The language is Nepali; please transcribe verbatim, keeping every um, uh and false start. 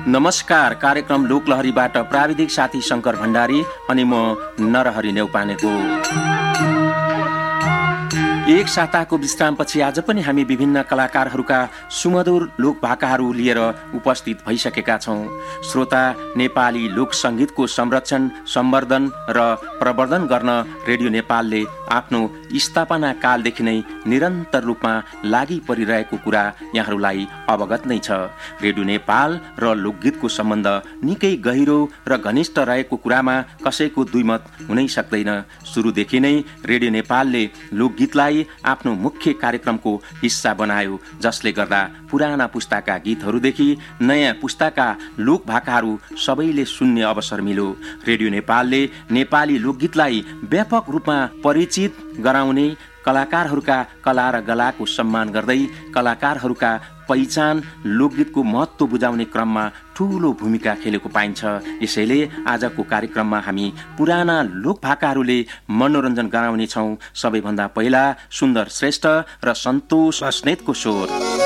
नमस्कार, कार्यक्रम लोकलहरीबाट प्राविधिक साथी शंकर भण्डारी अनि म नरहरि नेउपानेको एक साताको विश्रामपछि आज पनि हामी विभिन्न कलाकारहरूका सुमधुर लोक भाकाहरू लिएर उपस्थित भइसकेका छौं। श्रोता, नेपाली लोक संगीतको संरक्षण, सम्वर्धन र प्रवर्धन गर्न रेडियो नेपालले आफ्नो स्थापना कालदेखि नै निरन्तर रूपमा लागि परिरहेको कुरा यहाँहरूलाई अवगत नै छ। रेडियो नेपाल र लोकगीतको सम्बन्ध निकै गहिरो र घनिष्ठ रहेको कुरामा कसैको दुईमत हुनै सक्दैन। सुरुदेखि नै रेडियो नेपालले लोकगीतलाई आफ्नो मुख्य कार्यक्रमको हिस्सा बनायो, जसले गर्दा पुराना पुस्ताका गीतहरूदेखि नयाँ पुस्ताका लोक भाकाहरू सबैले सुन्ने अवसर मिल्यो। रेडियो नेपालले नेपाली लोकगीतलाई व्यापक रूपमा परिचित गराउने, कलाकारहरूका कला र गलाको सम्मान गर्दै कलाकारहरूका पहिचान, लोकगीतको महत्त्व बुझाउने क्रममा ठूलो भूमिका खेलेको पाइन्छ। यसैले आजको कार्यक्रममा हामी पुराना लोक भाकाहरूले मनोरञ्जन गराउने छौं। सबैभन्दा पहिला सुन्दर श्रेष्ठ र सन्तोष बस्नेतको स्वर।